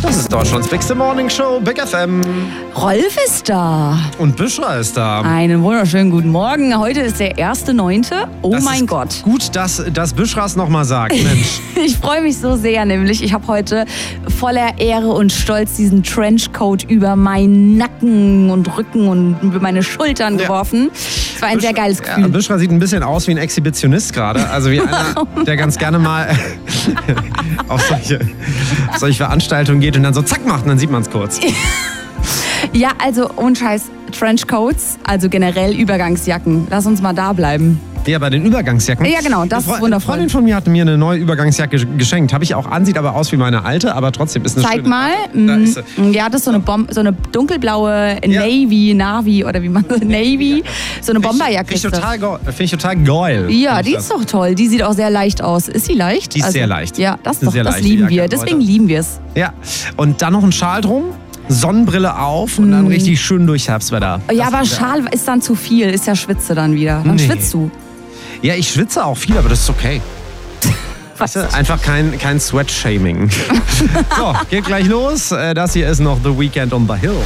Das ist Deutschlands Bigste Morning Show, Big FM. Rolf ist da. Und Büschra ist da. Einen wunderschönen guten Morgen. Heute ist der 1.9. Oh Das mein ist Gott. Gut, dass Büschra es nochmal sagt, Mensch. Ich freue mich so sehr, nämlich ich habe heute voller Ehre und Stolz diesen Trenchcoat über meinen Nacken und Rücken und über meine Schultern geworfen. Es war ein sehr geiles Gefühl. Ja, Büschra sieht ein bisschen aus wie ein Exhibitionist gerade. Also wie einer, der ganz gerne mal auf solche Veranstaltungen geht und dann so zack macht und dann sieht man es kurz. Ja, also ohne Scheiß, Trenchcoats, also generell Übergangsjacken. Lass uns mal da bleiben. Ja, bei den Übergangsjacken. Ja, genau, das ist Eine wundervoll. Freundin von mir hat mir eine neue Übergangsjacke geschenkt. Habe ich auch an, sieht aber aus wie meine alte, aber trotzdem ist eine Zeig schöne. mal. Da ist sie. Ja, das ist so eine dunkelblaue Navi oder wie man Navy, so eine Bomberjacke. Finde ich total geil. Ja, die ist doch toll. Die sieht auch sehr leicht aus. Ist sie leicht? Die ist sehr leicht. Ja, das Eine sehr leichte lieben wir. Jacke, Deswegen Leute. lieben wir es. Ja, und dann noch ein Schal drum, Sonnenbrille auf und dann richtig schön durch Herbstwetter. Ja, Das aber ist Schal ist dann zu viel. Ist ja Schwitze dann wieder. Dann Nee. schwitzt du. Ja, ich schwitze auch viel, aber das ist okay. Was? Einfach kein Sweat-Shaming. So, geht gleich los. Das hier ist noch The Weeknd on the Hill.